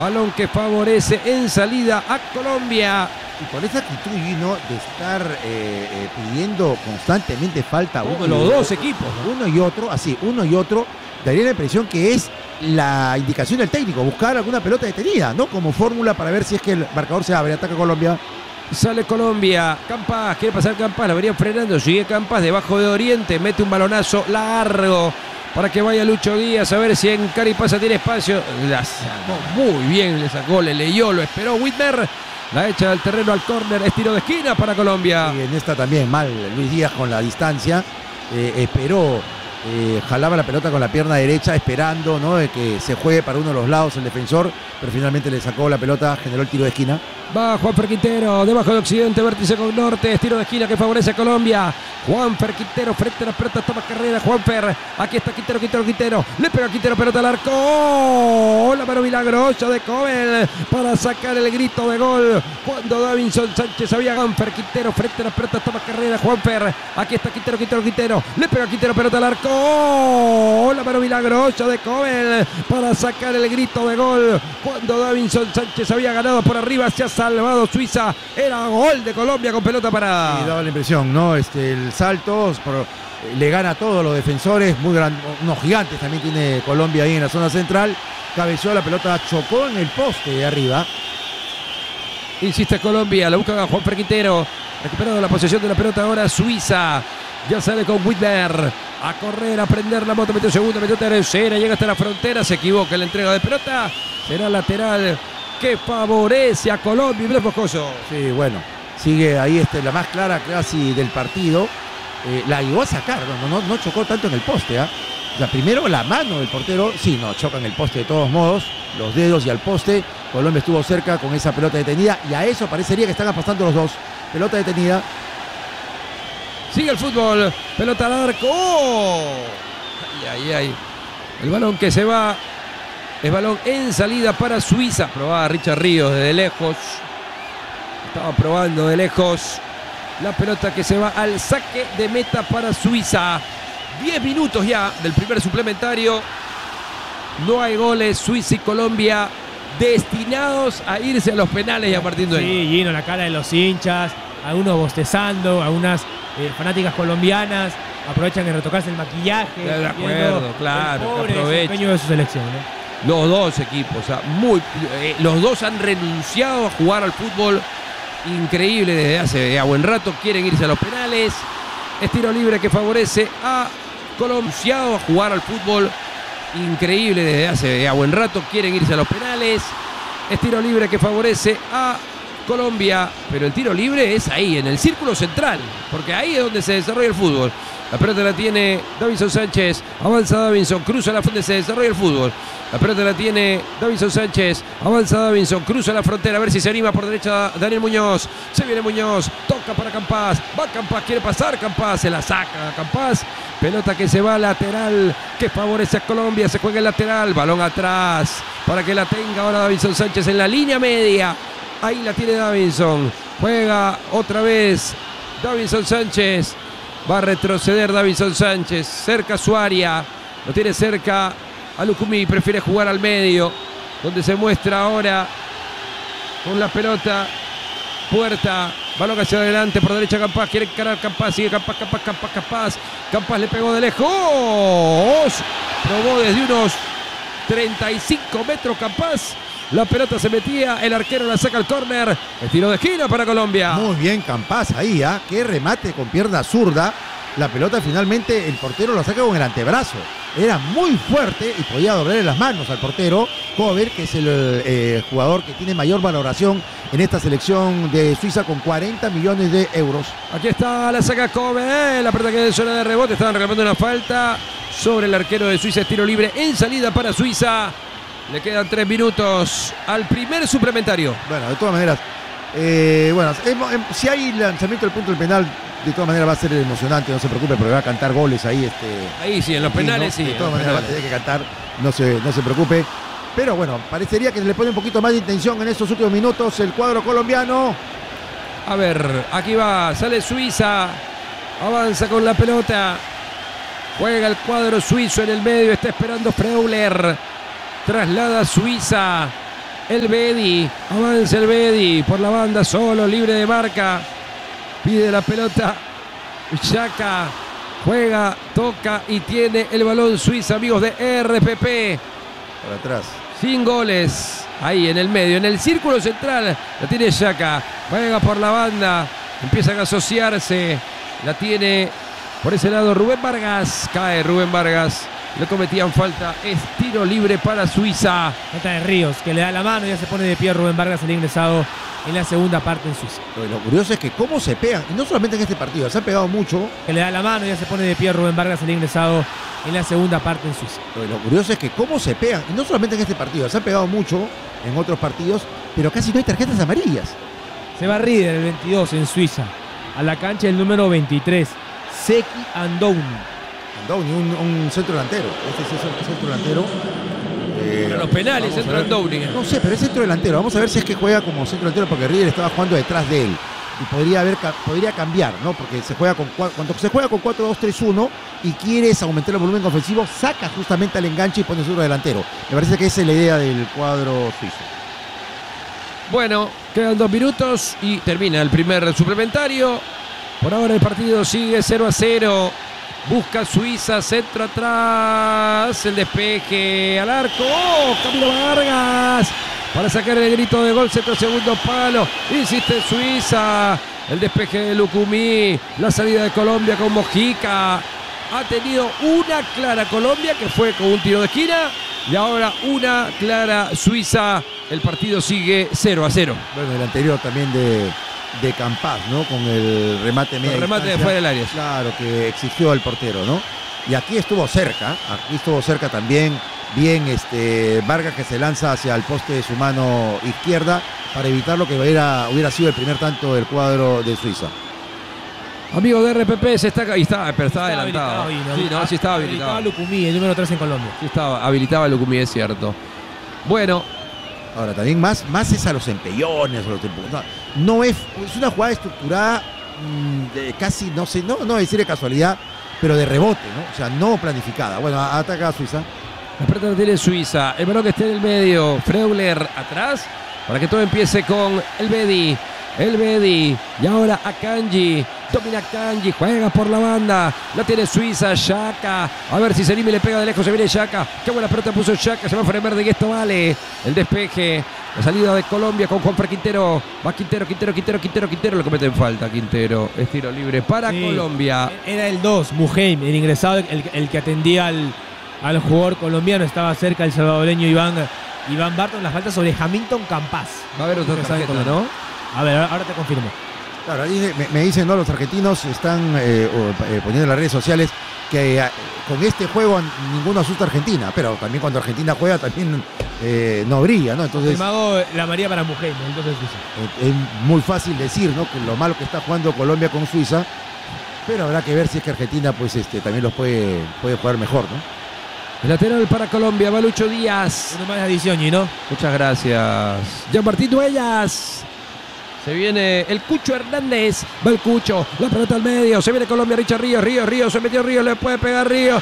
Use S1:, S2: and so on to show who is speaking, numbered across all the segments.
S1: Balón que favorece en salida a Colombia.
S2: Y con esa actitud, Gino, de estar pidiendo constantemente falta
S1: Los dos equipos, ¿no?
S2: uno y otro, daría la impresión que es la indicación del técnico, buscar alguna pelota detenida, ¿no? Como fórmula para ver si es que el marcador se abre. Ataca Colombia.
S1: Sale Colombia, Campas, quiere pasar Campas, la verían frenando, sigue Campas debajo de Oriente, mete un balonazo largo para que vaya Lucho Díaz, a ver si en Caripasa tiene espacio. La sacó muy bien, le sacó, le leyó, lo esperó Whitmer, la echa del terreno al córner, es tiro de esquina para Colombia.
S2: Y en esta también mal, Luis Díaz con la distancia, esperó, jalaba la pelota con la pierna derecha, esperando, ¿no?, de que se juegue para uno de los lados el defensor, pero finalmente le sacó la pelota, generó el tiro de esquina.
S1: Va Juanfer Quintero, debajo de Occidente, vértice con Norte, tiro de esquina que favorece a Colombia. Juanfer Quintero, frente a la pelota, toma carrera, Juanfer, aquí está Quintero, le pega a Quintero, pelota al arco. ¡Oh! La mano milagrosa de Cobel para sacar el grito de gol. Cuando Davinson Sánchez había Juanfer Quintero, frente a la pelota, toma carrera, Juanfer, aquí está Quintero, le pega a Quintero, pelota al arco. ¡Oh! La mano milagrosa de Cobel para sacar el grito de gol. Cuando Davinson Sánchez había ganado por arriba, se ha salvado Suiza, era gol de Colombia con pelota parada.
S2: Y daba la impresión, ¿no? El salto le gana a todos los defensores, muy unos gigantes también tiene Colombia ahí en la zona central. Cabeció la pelota, chocó en el poste de arriba.
S1: Insiste Colombia, la busca Juanfer Quintero, recuperando la posesión de la pelota ahora Suiza. Ya sale con Whitmer a correr, a prender la moto, metió segunda, metió tercera, llega hasta la frontera, se equivoca en la entrega de pelota, será lateral que favorece a Colombia. Blas Moscoso.
S2: Sí, bueno, sigue ahí la más clara casi del partido. La llegó a sacar, no chocó tanto en el poste, ¿eh? O sea, primero la mano del portero, sí, no, choca en el poste de todos modos, los dedos y al poste. Colombia estuvo cerca con esa pelota detenida y a eso parecería que están apostando los dos. Pelota detenida.
S1: Sigue el fútbol, pelota al arco. ¡Oh! Ay. El balón que se va. Es balón en salida para Suiza. Probaba Richard Ríos desde lejos. Estaba probando de lejos. La pelota que se va al saque de meta para Suiza. 10 minutos ya del primer suplementario. No hay goles. Suiza y Colombia destinados a irse a los penales y a partir de ahí.
S3: Sí, Gino, la cara de los hinchas. Algunos bostezando. Algunas fanáticas colombianas aprovechan de retocarse el maquillaje.
S1: De acuerdo, claro.
S3: El pobre desempeño de su selección, ¿no?
S1: Los dos equipos, o sea, los dos han renunciado a jugar al fútbol. Increíble, desde hace ya buen rato quieren irse a los penales. Es tiro libre que favorece a Colombia. A jugar al fútbol. Increíble, desde hace ya buen rato quieren irse a los penales. Es tiro libre que favorece a Colombia, pero el tiro libre es ahí, en el círculo central, porque ahí es donde se desarrolla el fútbol. La pelota la tiene Davinson Sánchez, avanza Davinson, cruza la frontera, se desarrolla el fútbol. La pelota la tiene Davinson Sánchez, avanza Davinson, cruza la frontera, a ver si se anima por derecha Daniel Muñoz. Se viene Muñoz, toca para Campas, va Campas, quiere pasar Campas, se la saca Campas. Pelota que se va lateral, que favorece a Colombia, se juega el lateral, balón atrás, para que la tenga ahora Davinson Sánchez en la línea media. Ahí la tiene Davinson, juega otra vez Davinson Sánchez. Va a retroceder Davinson Sánchez, cerca a su área, lo tiene cerca a Lucumí, prefiere jugar al medio, donde se muestra ahora con la pelota Puerta, balón hacia adelante, por derecha Campas, quiere encarar Campas, sigue Campas le pegó de lejos, probó desde unos 35 metros Campas. La pelota se metía, el arquero la saca al córner. El tiro de esquina para Colombia.
S2: Muy bien Campas ahí, ¿eh? Qué remate con pierna zurda. La pelota finalmente el portero la saca con el antebrazo. Era muy fuerte y podía doblarle las manos al portero Cobel, que es el jugador que tiene mayor valoración en esta selección de Suiza con 40 millones de euros.
S1: Aquí está la saca Cobel. La pelota que de zona de rebote. Estaban reclamando una falta sobre el arquero de Suiza. Tiro libre en salida para Suiza. Le quedan 3 minutos al primer suplementario.
S2: Bueno, de todas maneras, si hay lanzamiento del punto del penal, de todas maneras va a ser emocionante, no se preocupe, porque va a cantar goles ahí.
S1: Ahí sí, en los penales sí.
S2: De todas maneras va a tener que cantar, no se preocupe. Pero bueno, parecería que le pone un poquito más de intención en estos últimos minutos el cuadro colombiano.
S1: A ver, aquí va, sale Suiza, avanza con la pelota, juega el cuadro suizo en el medio, está esperando Freuler. Traslada Suiza el Bedi. Avanza el Bedi por la banda solo, libre de marca. Pide la pelota. Xhaka juega, toca y tiene el balón Suiza, amigos de RPP.
S2: Para atrás.
S1: Sin goles. Ahí en el medio, en el círculo central. La tiene Xhaka. Juega por la banda. Empiezan a asociarse. La tiene por ese lado Rubén Vargas. Cae Rubén Vargas. Le cometían falta. Es tiro libre para Suiza.
S3: Falta de Ríos, que le da la mano y ya se pone de pie Rubén Vargas, el ingresado en la segunda parte en Suiza.
S2: Lo curioso es que cómo se pegan, y no solamente en este partido, se han pegado mucho.
S3: Que le da la mano y ya se pone de pie Rubén Vargas, el ingresado en la segunda parte en Suiza.
S2: Lo curioso es que cómo se pegan, y no solamente en este partido, se han pegado mucho en otros partidos, pero casi no hay tarjetas amarillas.
S3: Se va Rieder, el 22, en Suiza. A la cancha el número 23, Seki Andouni.
S2: Andouni, un centro delantero. Este sí es el centro delantero.
S1: Para los penales entra Andouni.
S2: No sé, pero es centro delantero. Vamos a ver si es que juega como centro delantero, porque Rieder estaba jugando detrás de él. Y podría cambiar, ¿no? Porque se juega cuando se juega con 4-2-3-1 y quieres aumentar el volumen ofensivo, saca justamente al enganche y pone centro delantero. Me parece que esa es la idea del cuadro suizo.
S1: Bueno, quedan 2 minutos y termina el primer suplementario. Por ahora el partido sigue 0-0. Busca Suiza, centro atrás, el despeje al arco. ¡Oh! Camilo Vargas para sacar el grito de gol, centro segundo palo. Insiste Suiza, el despeje de Lucumí, la salida de Colombia con Mojica. Ha tenido una clara Colombia que fue con un tiro de esquina y ahora una clara Suiza. El partido sigue 0-0.
S2: Bueno, el anterior también de Campas, ¿no? Con el remate media
S1: El remate de
S2: distancia,
S1: fuera del área.
S2: Claro, que exigió al portero, ¿no? Y aquí estuvo cerca también, bien Vargas, que se lanza hacia el poste de su mano izquierda para evitar lo que hubiera sido el primer tanto del cuadro de Suiza.
S1: Amigo de RPP, pero estaba adelantado. Sí estaba habilitado.
S3: Habilitaba Lucumí, el número 3 en Colombia.
S1: Sí estaba, habilitaba Lucumí, es cierto. Bueno.
S2: Ahora, también más es a los empellones, a los empujones. No es una jugada estructurada, casi, no sé, no decir de casualidad, pero de rebote, ¿no? O sea, no planificada. Bueno, ataca a Suiza.
S1: La pelota la tiene Suiza. El balón que está en el medio. Freuler atrás para que todo empiece con el Bedi. El Bedi. Y ahora Akanji. Domina Akanji. Juega por la banda. La tiene Suiza. Xhaka. A ver si se anima y le pega de lejos. Se viene Xhaka. Qué buena pelota puso Xhaka. Se va a Fremerde y esto vale. El despeje. La salida de Colombia con Juanfer Quintero. Va Quintero. Le cometen falta Quintero. Es tiro libre para Colombia.
S3: Era el 2, Muheim, el ingresado, el que atendía al jugador colombiano. Estaba cerca el salvadoreño Iván Barton. La falta sobre Hamilton Campas.
S1: Va a haber otra tarjeta, ¿no?
S3: A ver, ahora te confirmo.
S2: Claro, me dicen, no, los argentinos están poniendo en las redes sociales que con este juego ninguno asusta a Argentina, pero también cuando Argentina juega también no brilla, ¿no? Entonces
S3: Confirmado la María para Mujeres, entonces
S2: es muy fácil decir, ¿no? Que lo malo que está jugando Colombia con Suiza, pero habrá que ver si es que Argentina pues también los puede jugar mejor, ¿no?
S1: El lateral para Colombia, Balucho Díaz.
S3: Uno más de adición, ¿no?
S1: Muchas gracias. Jean-Martín Dueñas. Se viene el Cucho Hernández. Va el Cucho. La pelota al medio. Se viene Colombia. Richard Ríos. Se metió Ríos. Le puede pegar Ríos.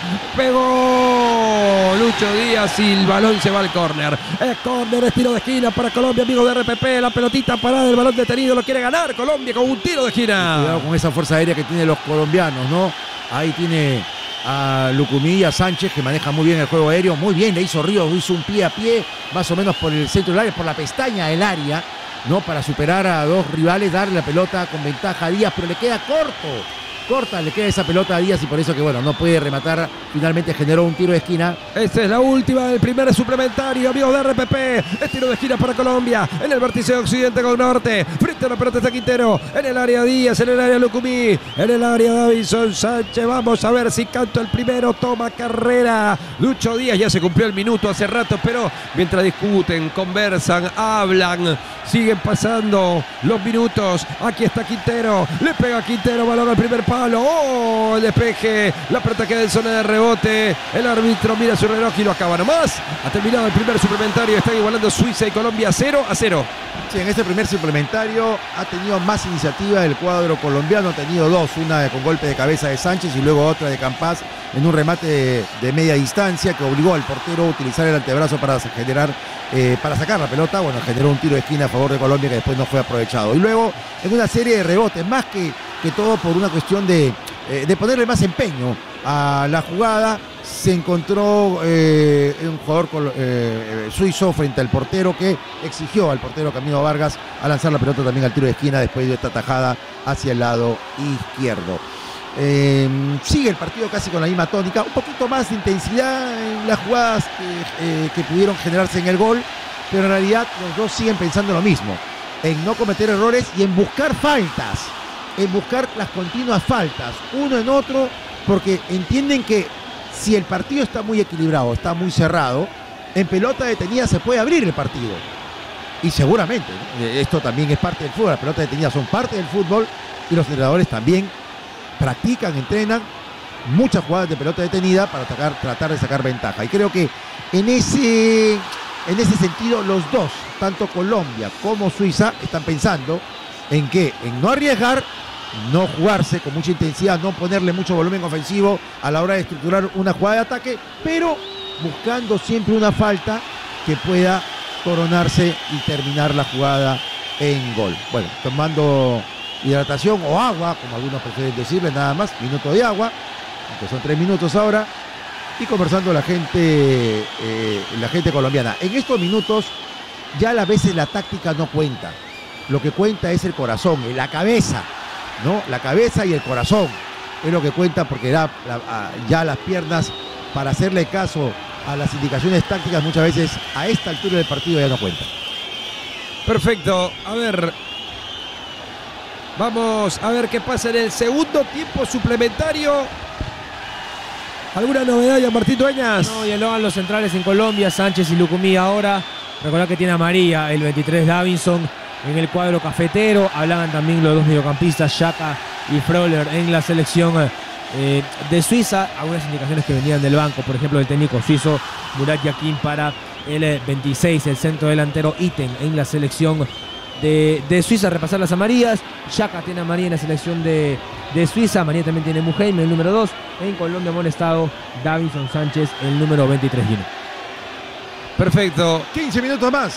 S1: Pegó Lucho Díaz y el balón se va al córner. Es córner, es tiro de esquina para Colombia. Amigo de RPP. La pelotita parada. El balón detenido. Lo quiere ganar Colombia con un tiro de esquina.
S2: Cuidado con esa fuerza aérea que tienen los colombianos, ¿no? Ahí tiene a Lucumí y a Sánchez, que maneja muy bien el juego aéreo. Muy bien, le hizo Ríos. Hizo un pie a pie. Más o menos por el centro del área. Por la pestaña del área, ¿no? Para superar a dos rivales, darle la pelota con ventaja a Díaz, pero le queda corta le queda esa pelota a Díaz y por eso que, bueno, no puede rematar. Finalmente generó un tiro de esquina.
S1: Esta es la última del primer suplementario, amigos de RPP. Es tiro de esquina para Colombia, en el vértice de occidente con norte. Frente a la pelota está Quintero, en el área Díaz, en el área Lucumí, en el área Davinson Sánchez. Vamos a ver si canto el primero, toma carrera Lucho Díaz. Ya se cumplió el minuto hace rato, pero mientras discuten, conversan, hablan, siguen pasando los minutos. Aquí está Quintero, le pega Quintero, balón al primer palo. palo. ¡Oh! El despeje. La pelota queda en zona de rebote. El árbitro mira su reloj y lo acaba nomás. Ha terminado el primer suplementario. Están igualando Suiza y Colombia 0-0.
S2: Sí, en este primer suplementario ha tenido más iniciativa el cuadro colombiano. Ha tenido dos. Una con golpe de cabeza de Sánchez y luego otra de Campás en un remate de media distancia que obligó al portero a utilizar el antebrazo para generar, para sacar la pelota. Bueno, generó un tiro de esquina a favor de Colombia que después no fue aprovechado. Y luego en una serie de rebotes, más que todo por una cuestión de ponerle más empeño a la jugada, se encontró un jugador suizo frente al portero que exigió al portero Camilo Vargas a lanzar la pelota también al tiro de esquina después de esta tajada hacia el lado izquierdo. Sigue el partido casi con la misma tónica, un poquito más de intensidad en las jugadas que pudieron generarse en el gol, pero en realidad los dos siguen pensando lo mismo, en no cometer errores y en buscar faltas, en buscar las continuas faltas, uno en otro, porque entienden que si el partido está muy equilibrado, está muy cerrado, en pelota detenida se puede abrir el partido. Y seguramente, ¿no? Esto también es parte del fútbol, las pelotas detenidas son parte del fútbol y los entrenadores también practican, entrenan muchas jugadas de pelota detenida para tratar de sacar ventaja. Y creo que en ese sentido los dos, tanto Colombia como Suiza, están pensando en no arriesgar, no jugarse con mucha intensidad, no ponerle mucho volumen ofensivo a la hora de estructurar una jugada de ataque, pero buscando siempre una falta que pueda coronarse y terminar la jugada en gol. Bueno, tomando hidratación o agua, como algunos prefieren decirle, nada más, minuto de agua, aunque son 3 minutos ahora, y conversando la gente colombiana. En estos minutos ya a veces la táctica no cuenta, lo que cuenta es el corazón, la cabeza, ¿no? La cabeza y el corazón es lo que cuenta, porque ya las piernas, para hacerle caso a las indicaciones tácticas, muchas veces a esta altura del partido ya no cuenta.
S1: Perfecto, a ver, vamos a ver qué pasa en el segundo tiempo suplementario. ¿Alguna novedad ya, Martín Dueñas?
S3: No, dialogan los centrales en Colombia, Sánchez y Lucumí ahora. Recordad que tiene a María, el 23 Davinson en el cuadro cafetero. Hablaban también los dos mediocampistas, Xhaka y Fröhler, en la selección de Suiza. Algunas indicaciones que venían del banco, por ejemplo, del técnico suizo Murat Yakin para el 26, el centro delantero Itten en la selección de Suiza. Repasar las amarillas. Xhaka tiene a María en la selección de Suiza. María también tiene Muheim, el número 2. En Colombia amonestado Davinson Sánchez, el número 23.
S1: Perfecto.
S2: 15 minutos más.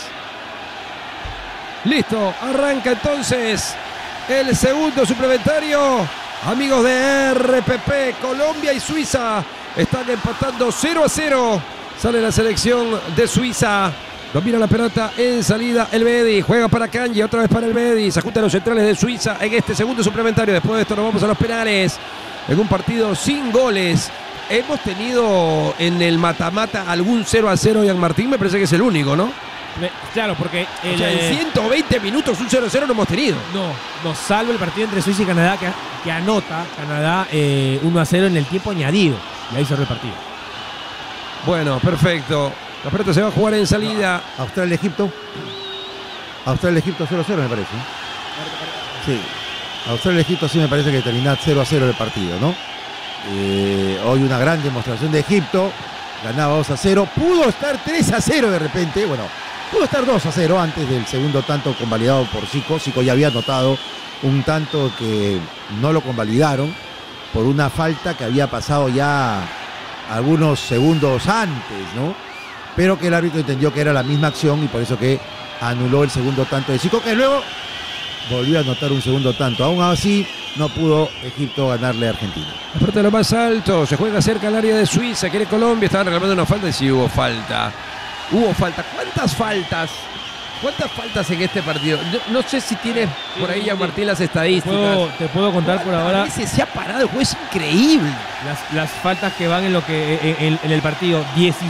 S1: Listo, arranca entonces el segundo suplementario. Amigos de RPP, Colombia y Suiza están empatando 0-0. Sale la selección de Suiza. Domina la pelota en salida el Bedi. Juega para Kanji, otra vez para el Bedi. Se ajustan los centrales de Suiza en este segundo suplementario. Después de esto nos vamos a los penales. En un partido sin goles. Hemos tenido en el mata-mata algún 0-0, Ian Martín. Me parece que es el único, ¿no?
S3: Claro, porque
S1: o sea, en 120 minutos un 0-0 no hemos tenido.
S3: No, salvo el partido entre Suiza y Canadá, que anota Canadá 1-0 en el tiempo añadido. Y ahí cerró el partido.
S1: Bueno, perfecto. La pelota se va a jugar en salida.
S2: Australia-Egipto. Australia-Egipto 0-0 me parece. Sí. Australia-Egipto sí me parece que termina 0-0 el partido, ¿no? Hoy una gran demostración de Egipto. Ganaba 2-0. Pudo estar 3-0 de repente. Bueno, pudo estar 2-0 antes del segundo tanto convalidado por Zico. Zico ya había anotado un tanto que no lo convalidaron por una falta que había pasado ya algunos segundos antes, ¿no? Pero que el árbitro entendió que era la misma acción y por eso que anuló el segundo tanto de Zico, que luego volvió a anotar un segundo tanto. Aún así, no pudo Egipto ganarle a Argentina.
S1: La pelota de lo más alto, se juega cerca al área de Suiza, quiere Colombia, estaban reclamando una falta y sí hubo falta. Hubo falta. ¿Cuántas faltas? ¿Cuántas faltas en este partido? No sé si tienes por ahí, ya Martín, las estadísticas.
S3: Te puedo contar por ahora.
S1: Se ha parado el juego, es increíble.
S3: Las faltas que van en el partido.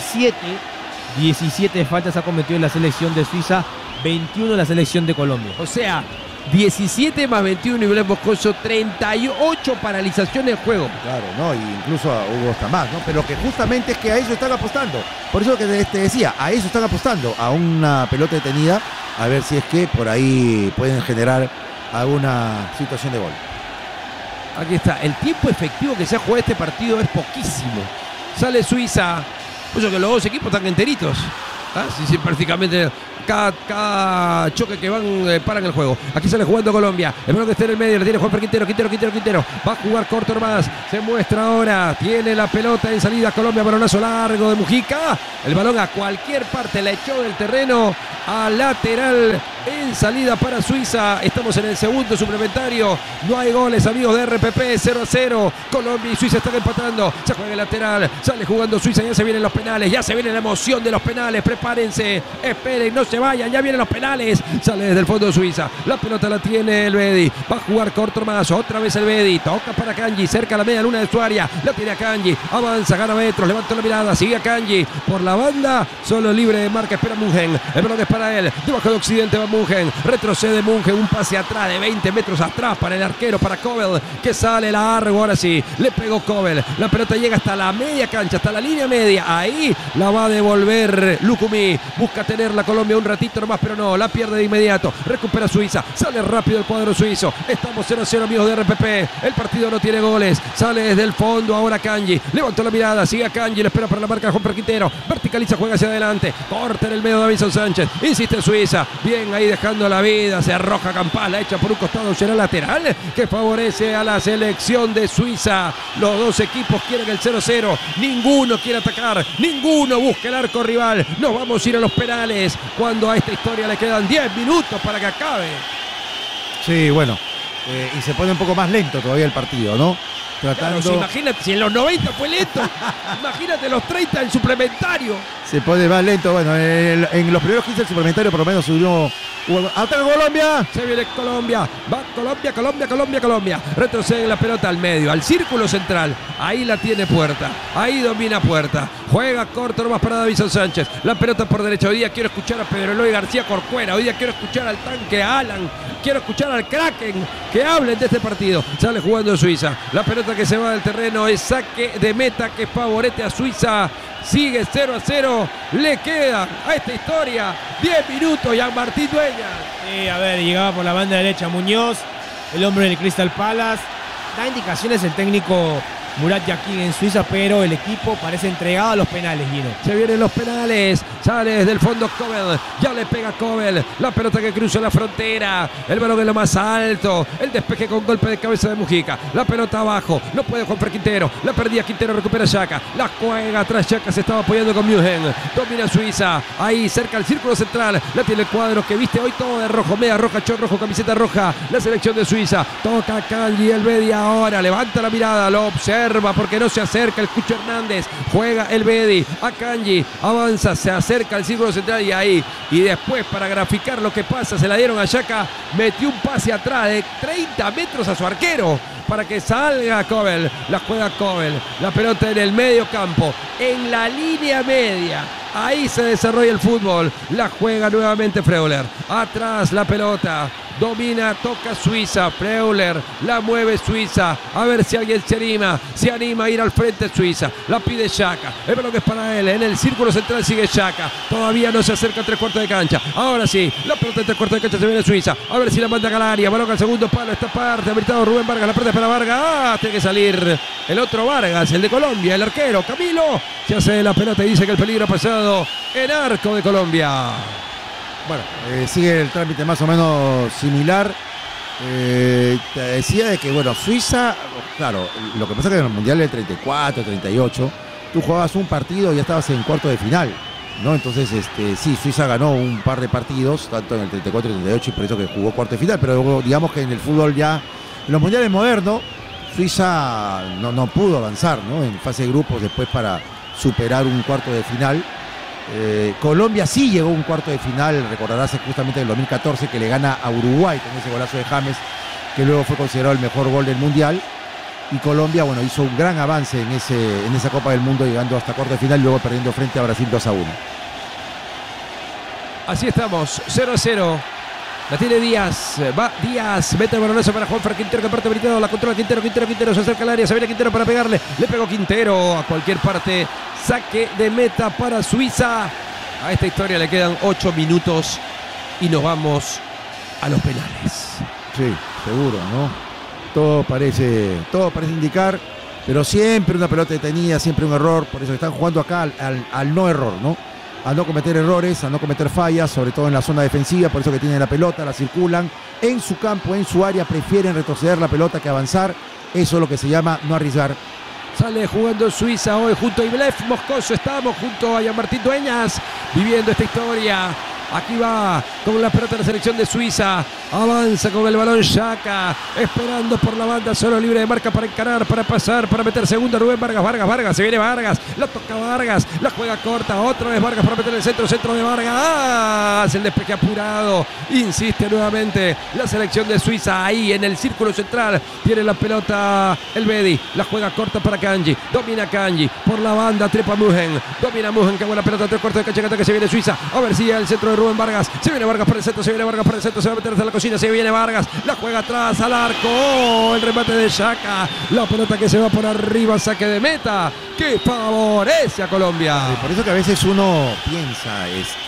S3: 17 faltas ha cometido en la selección de Suiza, 21 en la selección de Colombia.
S1: O sea, 17 más 21 y Belén Boscoso, 38 paralizaciones de juego.
S2: Claro, ¿no? Y incluso hubo hasta más, ¿no? Pero que justamente es que a eso están apostando. Por eso que te decía, a eso están apostando, a una pelota detenida, a ver si es que por ahí pueden generar alguna situación de gol.
S1: Aquí está. El tiempo efectivo que se ha jugado este partido es poquísimo. Sale Suiza. Pues que los dos equipos están enteritos. ¿Ah? Sí, prácticamente cada choque que van paran el juego. Aquí sale jugando Colombia. El balón que está en el medio, le tiene Juan Quintero. Va a jugar corto más. Se muestra ahora. Tiene la pelota en salida Colombia. Balonazo largo de Mujica. El balón a cualquier parte. La echó del terreno a lateral en salida para Suiza. Estamos en el segundo suplementario. No hay goles, amigos de RPP. 0-0. Colombia y Suiza están empatando. Se juega el lateral. Sale jugando Suiza. Ya se vienen los penales. Ya se viene la emoción de los penales. Prepárense. Esperen. No se vayan. Ya vienen los penales. Sale desde el fondo de Suiza. La pelota la tiene el Bedi. Va a jugar corto más. Otra vez el Bedi. Toca para Kanji. Cerca a la media luna de su área. La tiene a Kanji. Avanza. Gana metros. Levanta la mirada. Sigue a Kanji. Por la banda. Solo libre de marca. Espera Mungen. El balón es para él. Debajo de Occidente va Mungen. Retrocede Mungen. Un pase atrás de 20 metros atrás para el arquero. Para Kobel. Que sale largo. Ahora sí. Le pegó Kobel. La pelota llega hasta la media cancha. Hasta la línea media. Ahí la va a devolver Lukumi. Busca tener la Colombia un ratito nomás, pero no. La pierde de inmediato. Recupera Suiza. Sale rápido el cuadro suizo. Estamos 0-0, amigos de RPP. El partido no tiene goles. Sale desde el fondo ahora Kanji. Levantó la mirada. Sigue a Kanji. Le espera para la marca de Juan Quintero. Verticaliza. Juega hacia adelante. Corta en el medio Davinson Sánchez. Insiste Suiza. Bien ahí dejando la vida. Se arroja Campal. La echa por un costado. Será lateral que favorece a la selección de Suiza. Los dos equipos quieren el 0-0. Ninguno quiere atacar. Ninguno busca el arco rival. Nos vamos a ir a los penales. Cuando a esta historia le quedan 10 minutos para que acabe.
S2: Sí, bueno. Y se pone un poco más lento todavía el partido, ¿no? Tratando...
S1: Claro, si imagínate, si en los 90 fue lento, imagínate los 30 del suplementario.
S2: Se pone más lento. Bueno, en los primeros 15 del suplementario por lo menos subió. ¡Ataca Colombia!
S1: Se viene Colombia. Va Colombia. Retrocede la pelota al medio, al círculo central. Ahí la tiene Puerta. Ahí domina Puerta. Juega corto nomás para Davinson Sánchez. La pelota por derecha. Hoy día quiero escuchar a Pedro Eloy García Corcuera. Hoy día quiero escuchar al tanque, a Alan. Quiero escuchar al Kraken que hablen de este partido. Sale jugando Suiza. La pelota que se va del terreno es saque de meta que favorece a Suiza. Sigue 0-0. Le queda a esta historia 10 minutos. Ya Martín Dueñas.
S3: Sí, a ver, llegaba por la banda derecha Muñoz, el hombre del Crystal Palace. Da indicaciones el técnico Murat Yakin en Suiza, pero el equipo parece entregado a los penales, Guido.
S1: Se vienen los penales. Sale desde el fondo Kobel. Ya le pega Kobel. La pelota que cruza la frontera. El balón en lo más alto. El despeje con golpe de cabeza de Mujica. La pelota abajo. No puede Juan Quintero. La perdía Quintero. Recupera Xhaka. La juega atrás. Xhaka se estaba apoyando con Mungen. Domina Suiza. Ahí cerca al círculo central. La tiene el cuadro que viste hoy todo de rojo. Media roja, chor rojo, camiseta roja. La selección de Suiza. Toca Kanji el Bedi ahora. Levanta la mirada. Lo observa porque no se acerca el Cucho Hernández. Juega el Bedi a Kanji. Avanza. Se acerca al círculo central y ahí. Y después para graficar lo que pasa se la dieron a Xhaka. Metió un pase atrás de 30 metros a su arquero para que salga Kobel. La juega Kobel. La pelota en el medio campo. En la línea media. Ahí se desarrolla el fútbol. La juega nuevamente Freuler. Atrás la pelota. Domina, toca Suiza. Freuler la mueve Suiza. A ver si alguien se anima. Se anima a ir al frente Suiza. La pide Xhaka. El balón que es para él. En el círculo central sigue Xhaka. Todavía no se acerca a 3/4 de cancha. Ahora sí. La pelota en 3/4 de cancha se viene Suiza. A ver si la manda Galaria. Balón al segundo palo. Esta parte. Habilitado Rubén Vargas. La pelota es para Vargas. Tiene que salir el otro Vargas. El de Colombia. El arquero. Camilo. Se hace la pelota y dice que el peligro ha pasado en arco de Colombia.
S2: Bueno, sigue el trámite más o menos similar. Te decía de que, bueno, Suiza, claro, lo que pasa es que en el Mundial del 34, 38, tú jugabas un partido y ya estabas en cuarto de final, ¿no? Entonces, sí, Suiza ganó un par de partidos, tanto en el 34 y 38, y por eso que jugó cuarto de final, pero digamos que en el fútbol ya, en los mundiales modernos, Suiza no pudo avanzar, ¿no? En fase de grupos después para superar un cuarto de final. Colombia sí llegó a un cuarto de final, recordarás justamente en el 2014 que le gana a Uruguay con ese golazo de James, que luego fue considerado el mejor gol del Mundial. Y Colombia, bueno, hizo un gran avance en esa Copa del Mundo, llegando hasta cuarto de final y luego perdiendo frente a Brasil 2-1.
S1: Así estamos, 0-0. La tiene Díaz, va Díaz, mete el balonazo para Juan Quintero que parte habilitado, la controla Quintero, se acerca al área, se viene Quintero para pegarle, le pegó Quintero a cualquier parte, saque de meta para Suiza. A esta historia le quedan 8 minutos y nos vamos a los penales.
S2: Sí, seguro, ¿no? todo parece indicar, pero siempre una pelota detenida, siempre un error. Por eso están jugando acá al no error, ¿no? A no cometer errores, a no cometer fallas, sobre todo en la zona defensiva. Por eso que tienen la pelota, la circulan en su campo, en su área, prefieren retroceder la pelota que avanzar. Eso es lo que se llama no arriesgar.
S1: Sale jugando Suiza hoy junto a Iblef Moscoso. Estamos junto a Jean-Martín Dueñas viviendo esta historia. Aquí va con la pelota de la selección de Suiza. Avanza con el balón Xhaka. Esperando por la banda. Solo libre de marca para encarar, para pasar, para meter segunda. Rubén Vargas. Vargas. Se viene Vargas. La toca Vargas. La juega corta. Otra vez Vargas para meter el centro. Centro de Vargas. Hace el despeje apurado. Insiste nuevamente la selección de Suiza. Ahí en el círculo central. Tiene la pelota el Bedi. La juega corta para Kanji. Domina Kanji. Por la banda trepa Mugen. Domina Mugen. Que buena pelota. Tres cuartos de cancha que se viene Suiza. A ver si el centro de Rubén Vargas. Se viene Vargas por el centro. Se viene Vargas por el centro. Se va a meter desde la cocina. Se viene Vargas. La juega atrás al arco. Oh, el remate de Xhaka. La pelota que se va por arriba. Saque de meta. Que favorece a Colombia.
S2: Por eso que a veces uno piensa,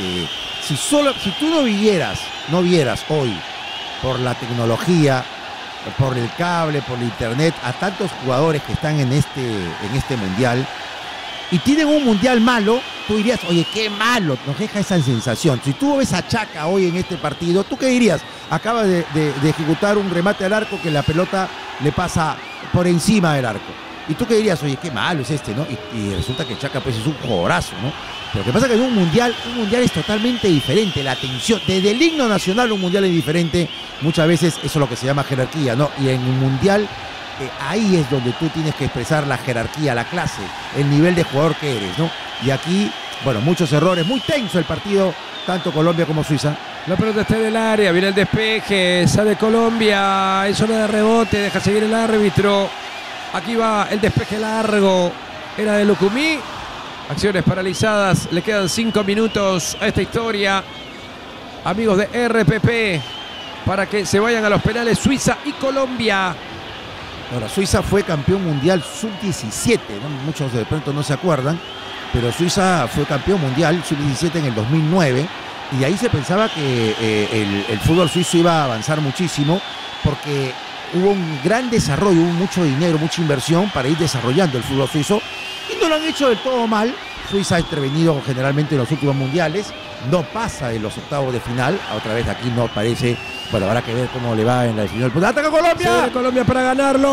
S2: si tú no vieras hoy por la tecnología, por el cable, por el internet, a tantos jugadores que están en este mundial, y tienen un mundial malo, tú dirías, oye, qué malo, nos deja esa sensación. Si tú ves a Xhaka hoy en este partido, ¿tú qué dirías? Acaba de ejecutar un remate al arco que la pelota le pasa por encima del arco. ¿Y tú qué dirías? Oye, qué malo es ¿no? Y resulta que Xhaka pues es un jugadorazo, ¿no? Pero lo que pasa es que en un mundial es totalmente diferente. La atención, desde el himno nacional un mundial es diferente. Muchas veces eso es lo que se llama jerarquía, ¿no? Y en un mundial ahí es donde tú tienes que expresar la jerarquía, la clase, el nivel de jugador que eres, ¿no? Y aquí, bueno, muchos errores, muy tenso el partido, tanto Colombia como Suiza.
S1: La pelota está en el área, viene el despeje, sale Colombia, en zona de rebote, deja seguir el árbitro. Aquí va el despeje largo, era de Lucumí. Acciones paralizadas, le quedan 5 minutos a esta historia. Amigos de RPP, para que se vayan a los penales Suiza y Colombia.
S2: Ahora, Suiza fue campeón mundial sub-17, ¿no? Muchos de pronto no se acuerdan, pero Suiza fue campeón mundial sub-17 en el 2009 y de ahí se pensaba que el fútbol suizo iba a avanzar muchísimo porque hubo un gran desarrollo, hubo mucho dinero, mucha inversión para ir desarrollando el fútbol suizo y no lo han hecho del todo mal. Suiza ha intervenido generalmente en los últimos mundiales, no pasa de los octavos de final, otra vez aquí no parece. Bueno, habrá que ver cómo le va en la definición. ¡Ataca Colombia!
S1: Colombia para ganarlo.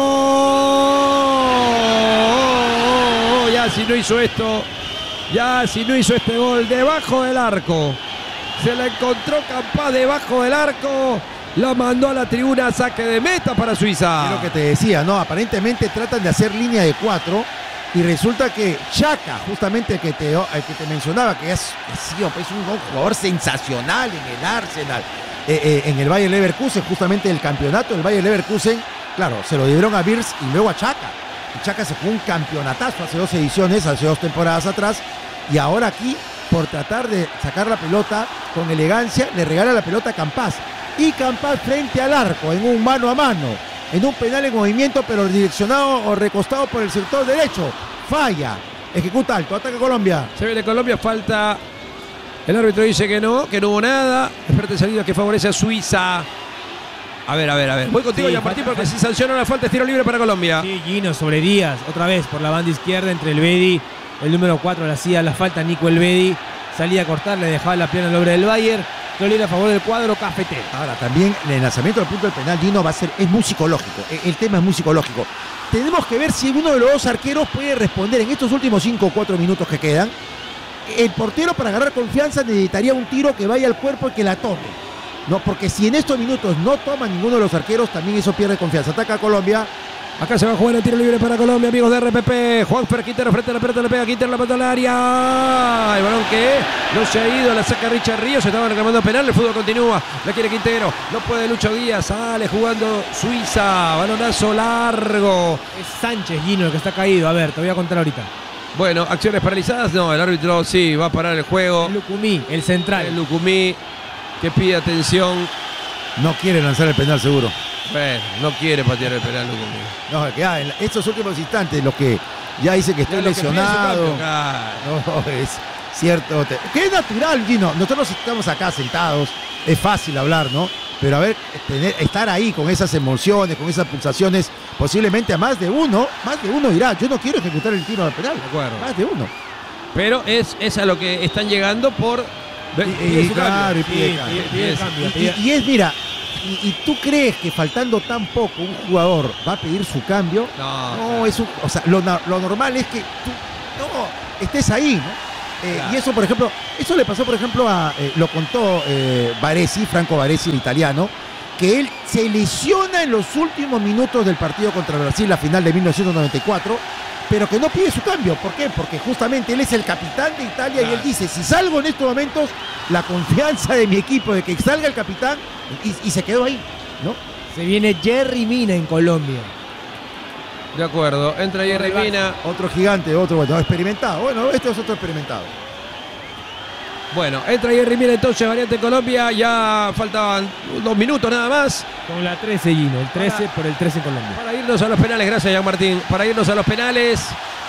S1: Ya si no hizo este gol debajo del arco. Se la encontró Campás debajo del arco. La mandó a la tribuna, saque de meta para Suiza.
S2: Es lo que te decía, ¿no? Aparentemente tratan de hacer línea de 4 y resulta que Xhaka, justamente el que te mencionaba, que es un jugador sensacional en el Arsenal. En el Bayer Leverkusen, justamente el campeonato del Bayer Leverkusen, claro, se lo dieron a Wirtz y luego a Xhaka. Y Xhaka se jugó un campeonatazo hace 2 ediciones, hace 2 temporadas atrás, y ahora aquí, por tratar de sacar la pelota con elegancia, le regala la pelota a Campás. Y Campás frente al arco, en un mano a mano, en un penal en movimiento, pero direccionado o recostado por el sector derecho. Falla, ejecuta alto, ataca Colombia.
S1: Se viene Colombia, falta. El árbitro dice que no hubo nada. Espérate salida que favorece a Suiza. A ver. Voy contigo,
S3: Sí,
S1: Jean-Martín, porque si sanciona una falta es tiro libre para Colombia.
S3: Sí, Gino sobre Díaz, otra vez por la banda izquierda entre el Bedi, el número 4 le hacía la falta Nico el Bedi, salía a cortar, le dejaba la pierna al hombre del Bayern, tiro libre a favor del cuadro cafetero.
S2: Ahora, también el lanzamiento del punto del penal, Gino, es muy psicológico. El tema es muy psicológico. Tenemos que ver si uno de los dos arqueros puede responder en estos últimos 5 o 4 minutos que quedan. El portero, para agarrar confianza, necesitaría un tiro que vaya al cuerpo y que la tome. No, porque si en estos minutos no toma ninguno de los arqueros, también eso pierde confianza. Ataca a Colombia.
S1: Acá se va a jugar el tiro libre para Colombia, amigos de RPP. Juanfer Quintero frente a la pelota, le pega Quintero, la pelota al área. El balón que no se ha ido, la saca Richard Ríos, se estaba reclamando penal, el fútbol continúa. La quiere Quintero, no puede Lucho Díaz, sale jugando Suiza, balonazo largo.
S3: Es Sánchez, Gino, el que está caído. A ver, te voy a contar ahorita.
S1: Bueno, acciones paralizadas, no, el árbitro sí va a parar el juego.
S3: Lucumí, el central.
S1: El Lucumí, que pide atención.
S2: No quiere lanzar el penal seguro.
S1: Bueno, no quiere patear el penal Lucumí.
S2: No, es que en estos últimos instantes, los que ya dice que está lesionado. No, es cierto. Que es natural, Gino. Nosotros estamos acá sentados, es fácil hablar, ¿no? pero a ver, estar ahí con esas emociones, con esas pulsaciones, posiblemente a más de uno dirá, yo no quiero ejecutar el tiro al penal.
S1: De acuerdo.
S2: Más de uno.
S1: Pero es a lo que están llegando por...
S2: Y claro, y pide
S3: pide cambio.
S2: Y es, mira, y tú crees que faltando tan poco un jugador va a pedir su cambio. No, es o sea, lo normal es que tú estés ahí, ¿no?
S1: Claro.
S2: Y eso, por ejemplo, eso le pasó, por ejemplo, lo contó Baresi, Franco Baresi, el italiano, que él se lesiona en los últimos minutos del partido contra Brasil, la final de 1994, pero que no pide su cambio. ¿Por qué? Porque justamente él es el capitán de Italia, claro. Y él dice, si salgo en estos momentos, la confianza de mi equipo de que salga el capitán, y se quedó ahí, ¿no?
S3: Se viene Yerry Mina en Colombia.
S1: De acuerdo, entra Yerry Mina.
S2: Otro gigante, otro experimentado. Bueno, este es otro experimentado.
S1: Bueno, entra Yerry Mina entonces, variante Colombia. Ya faltaban 2 minutos nada más.
S3: Con la 13, Gino, el 13 por el 13 en Colombia.
S1: Para irnos a los penales, gracias, Jean Martín. Para irnos a los penales,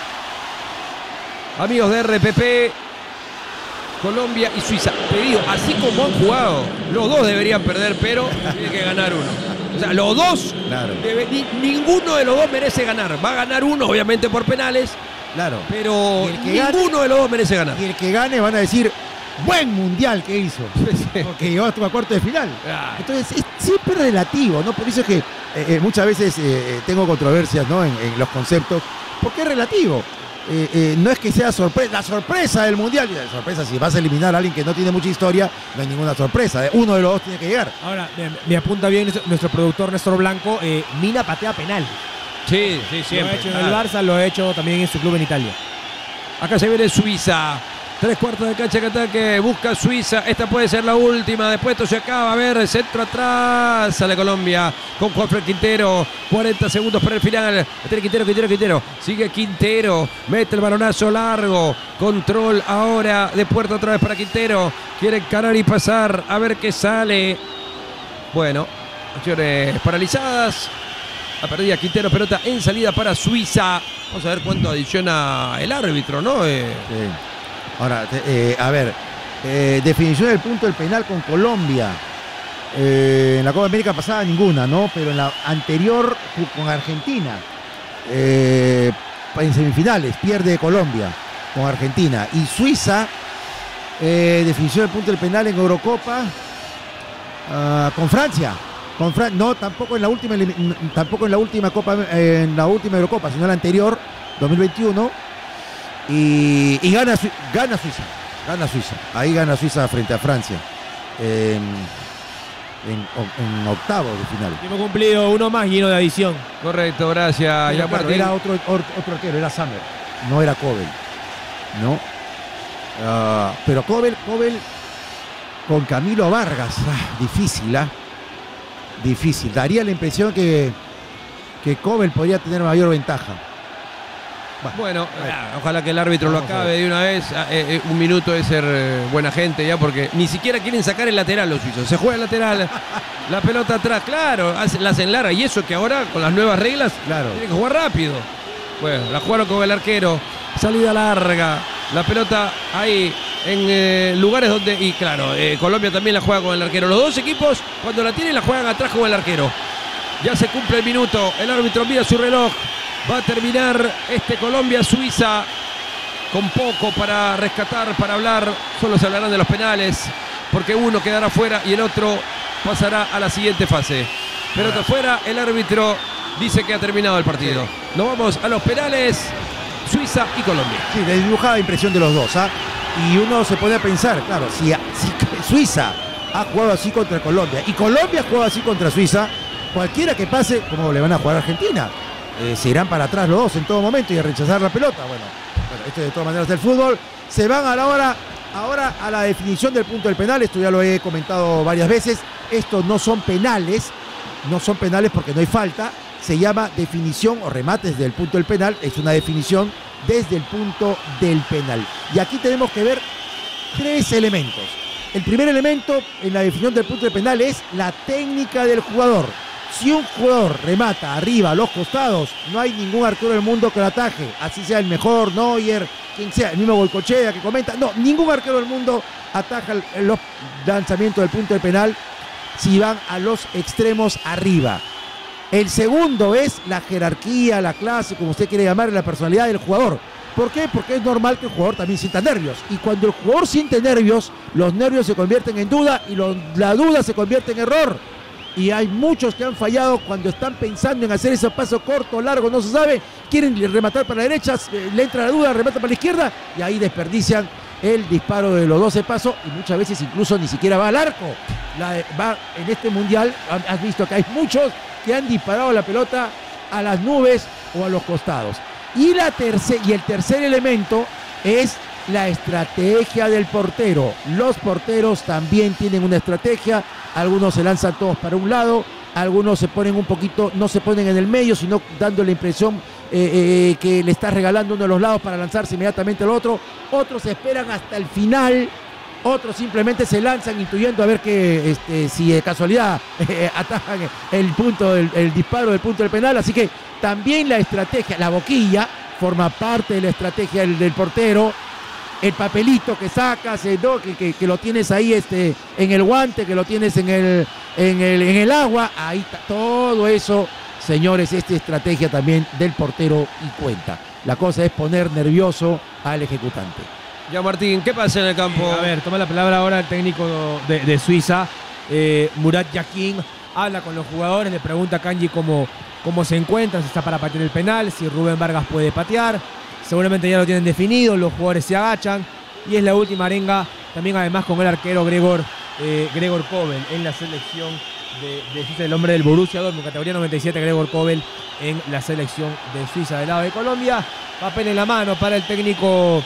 S1: amigos de RPP, Colombia y Suiza. Pedido, así como han jugado, los dos deberían perder, pero tiene que ganar uno. O sea, los dos,
S2: claro.
S1: Ninguno de los dos merece ganar. Va a ganar uno, obviamente, por penales.
S2: Claro.
S1: Pero ninguno de los dos merece ganar.
S2: Y el que gane van a decir, buen mundial que hizo. Porque llegó hasta a cuarto de final. Entonces, es siempre relativo, ¿no? Por eso es que muchas veces tengo controversias, ¿no? en los conceptos. Porque es relativo. No es que sea la sorpresa del mundial. La sorpresa, si vas a eliminar a alguien que no tiene mucha historia, no hay ninguna sorpresa. Uno de los dos tiene que llegar.
S3: Ahora, me apunta bien nuestro productor Néstor Blanco. Mina patea penal.
S1: Sí, siempre.
S3: Lo ha hecho en el Barça, lo ha hecho también en su club en Italia.
S1: Acá se viene Suiza. 3/4 de cancha que ataque, busca Suiza, esta puede ser la última, después esto se acaba, a ver, centro atrás, sale Colombia con Juanfred Quintero, 40 segundos para el final, tiene Quintero, sigue Quintero, mete el balonazo largo, control ahora de puerta otra vez para Quintero, quiere encarar y pasar, a ver qué sale, bueno, acciones paralizadas, la perdida Quintero, pelota en salida para Suiza, vamos a ver cuánto adiciona el árbitro, ¿no?
S2: Sí. Ahora, a ver, definición del punto del penal con Colombia. En la Copa América pasada ninguna, ¿no? Pero en la anterior con Argentina, en semifinales, pierde Colombia con Argentina. Y Suiza, definición del punto del penal en Eurocopa con Francia. No, tampoco en la última Copa, en la última Eurocopa, sino en la anterior, 2021. Y gana Suiza. Ahí gana Suiza frente a Francia. En octavos de final.
S3: Hemos cumplido uno más lleno de adición.
S1: Correcto, gracias.
S2: Pero, claro, era otro arquero, era Sammer. No era Kobel. ¿No? Pero Kobel con Camilo Vargas. Difícil, ¿ah? Difícil. Daría la impresión que Kobel podría tener mayor ventaja.
S1: Bueno, ojalá que el árbitro lo acabe de una vez. Un minuto de ser buena gente ya, porque ni siquiera quieren sacar el lateral los suizos. Se juega el lateral, la pelota atrás, claro, la hacen larga. Y eso que ahora con las nuevas reglas,
S2: claro,
S1: tiene que jugar rápido. Bueno, la jugaron con el arquero, salida larga, la pelota ahí en lugares donde, y claro, Colombia también la juega con el arquero. Los dos equipos, cuando la tienen, la juegan atrás con el arquero. Ya se cumple el minuto, el árbitro mira su reloj. Va a terminar Colombia-Suiza con poco para rescatar, para hablar. Solo se hablarán de los penales, porque uno quedará fuera y el otro pasará a la siguiente fase. Pelota fuera, el árbitro dice que ha terminado el partido. Nos vamos a los penales, Suiza y Colombia.
S2: Sí, desdibujada impresión de los dos, ¿ah? Y uno se pone a pensar, claro, si Suiza ha jugado así contra Colombia y Colombia ha jugado así contra Suiza, cualquiera que pase, ¿cómo le van a jugar a Argentina? Se irán para atrás los dos en todo momento y a rechazar la pelota. Bueno, esto de todas maneras del fútbol. Se van ahora a la definición del punto del penal. Esto ya lo he comentado varias veces. Estos no son penales porque no hay falta. Se llama definición o remates del punto del penal. Es una definición desde el punto del penal. Y aquí tenemos que ver 3 elementos. El primer elemento en la definición del punto del penal es la técnica del jugador. Si un jugador remata arriba, a los costados, no hay ningún arquero del mundo que lo ataje. Así sea el mejor, Neuer, quien sea, el mismo Goicoechea que comenta. No, ningún arquero del mundo ataja los lanzamientos del punto de penal si van a los extremos arriba. El segundo es la jerarquía, la clase, como usted quiere llamar, la personalidad del jugador. ¿Por qué? Porque es normal que el jugador también sienta nervios. Y cuando el jugador siente nervios, los nervios se convierten en duda y la duda se convierte en error. Y hay muchos que han fallado cuando están pensando en hacer ese paso corto, largo, no se sabe. Quieren rematar para la derecha, le entra la duda, remata para la izquierda y ahí desperdician el disparo de los 12 pasos y muchas veces incluso ni siquiera va al arco. Va en este mundial, has visto que hay muchos que han disparado la pelota a las nubes o a los costados. Y el tercer elemento es la estrategia del portero. Los porteros también tienen una estrategia. Algunos se lanzan todos para un lado, algunos se ponen un poquito, no se ponen en el medio, sino dando la impresión que le está regalando uno de los lados para lanzarse inmediatamente al otro. Otros esperan hasta el final. Otros simplemente se lanzan intuyendo a ver que si de casualidad atajan el disparo del punto del penal. Así que también la estrategia, la boquilla, forma parte de la estrategia del portero. El papelito que sacas, ¿no? que lo tienes ahí en el guante, que lo tienes en el agua. Ahí está todo eso, señores, esta estrategia también del portero y cuenta. La cosa es poner nervioso al ejecutante.
S1: Ya, Martín, ¿qué pasa en el campo?
S3: A ver, toma la palabra ahora el técnico de Suiza, Murat Yakin. Habla con los jugadores, le pregunta a Kanji cómo se encuentra, si está para patear el penal, si Rubén Vargas puede patear. Seguramente ya lo tienen definido, los jugadores se agachan. Y es la última arenga, también además con el arquero Gregor Kobel en la selección de Suiza, el hombre del Borussia Dortmund, categoría 97, Gregor Kobel en la selección de Suiza del lado de Colombia. Papel en la mano para el técnico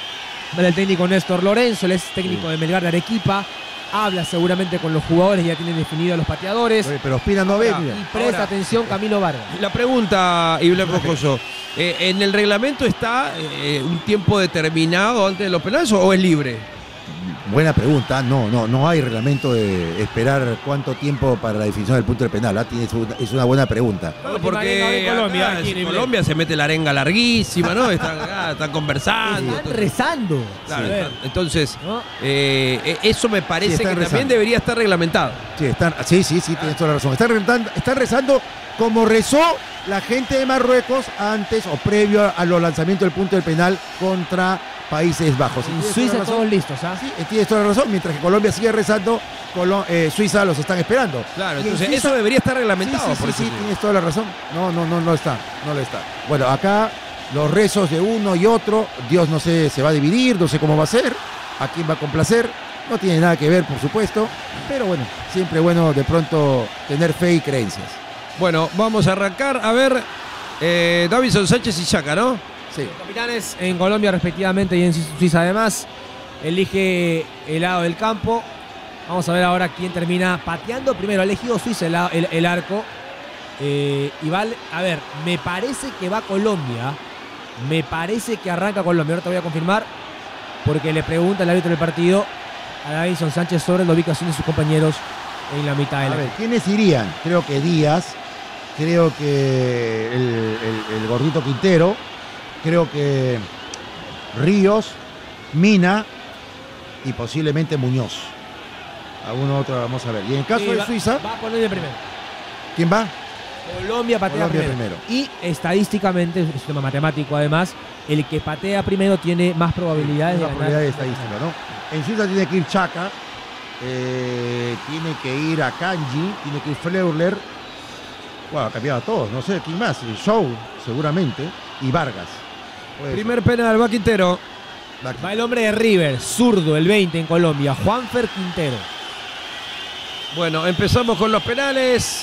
S3: Néstor Lorenzo, el ex técnico de Melgar de Arequipa. Habla seguramente con los jugadores, ya tienen definidos los pateadores.
S2: Oye, pero Ospina no ve.
S3: Y presta atención Camilo Vargas.
S1: La pregunta, Ibler Moscoso, ¿en el reglamento está un tiempo determinado antes de los penales o es libre?
S2: Buena pregunta. No hay reglamento de esperar cuánto tiempo para la definición del punto del penal. Es una buena pregunta.
S1: No, porque en Colombia se mete la arenga larguísima, ¿no? Están conversando.
S3: Están rezando.
S1: Claro,
S3: Sí.
S1: entonces,
S3: ¿No?
S1: eso me parece que
S2: rezando.
S1: también debería estar reglamentado.
S2: Sí, tienes toda la razón. Están rezando como rezó la gente de Marruecos antes o previo a los lanzamientos del punto del penal contra Países Bajos.
S3: En Suiza todos listos, ¿ah?
S2: Sí, tienes toda la razón. Mientras que Colombia sigue rezando, Suiza los están esperando.
S1: Claro,
S2: Y
S1: entonces
S2: Suiza,
S1: eso debería estar reglamentado.
S2: Sí, tienes toda la razón. No lo está. Bueno, acá los rezos de uno y otro, Dios no sé, se va a dividir, no sé cómo va a ser, a quién va a complacer. No tiene nada que ver, por supuesto, pero bueno, siempre bueno de pronto tener fe y creencias.
S1: Bueno, vamos a arrancar. A ver, Davinson Sánchez y Chaca, ¿no?
S2: Sí.
S3: Los capitanes en Colombia respectivamente y en Suiza además. Elige el lado del campo. Vamos a ver ahora quién termina pateando. Primero ha elegido Suiza el arco. A ver, me parece que va Colombia. Me parece que arranca Colombia. Ahora te voy a confirmar porque le pregunta el árbitro del partido a Davinson Sánchez sobre la ubicación de sus compañeros en la mitad de la
S2: A ver, ¿quiénes irían? Creo que Díaz, creo que el gordito Quintero, creo que Ríos, Mina y posiblemente Muñoz. Alguno otro vamos a ver. Y en el caso de Suiza,
S3: va a poner de primero.
S2: ¿quién va?
S3: Colombia patea primero. Y estadísticamente, es un sistema matemático además, el que patea primero tiene más probabilidades de
S2: Una
S3: ganar.
S2: probabilidad estadística, ¿no? En Suiza tiene que ir Chaca, tiene que ir a Kanji, tiene que ir Fleuler. Bueno, ha cambiado a todos, no sé quién más. Show, seguramente, y Vargas. Pues,
S1: Primer penal, va Quintero.
S3: Va el hombre de River, zurdo, el 20 en Colombia, Juanfer Quintero.
S1: Bueno, empezamos con los penales.